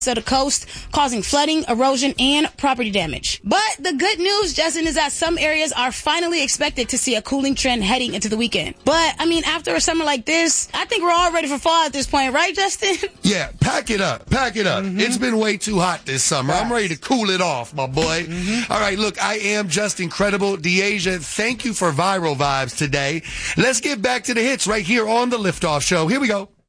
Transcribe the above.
of the coast, causing flooding, erosion, and property damage. But the good news, Justin, is that some areas are finally expected to see a cooling trend heading into the weekend. But, I mean, after a summer like this, I think we're all ready for fall at this point, right, Justin? Yeah, pack it up. Pack it up. It's been way too hot this summer. I'm ready to cool it off, my boy. All right, look, I am just incredible. Deasia, thank you for Viral Vibes today. Let's get back to the hits right here on the Liftoff Show. Here we go.